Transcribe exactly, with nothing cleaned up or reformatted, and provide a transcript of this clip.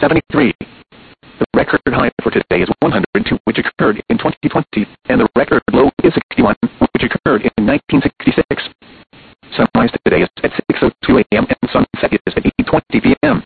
seventy-three. The record high for today is one hundred two, which occurred in twenty twenty, and the record low is sixty-one, which occurred in nineteen sixty-six. Sunrise today is at six oh two a.m. and sunset is at eight twenty p.m.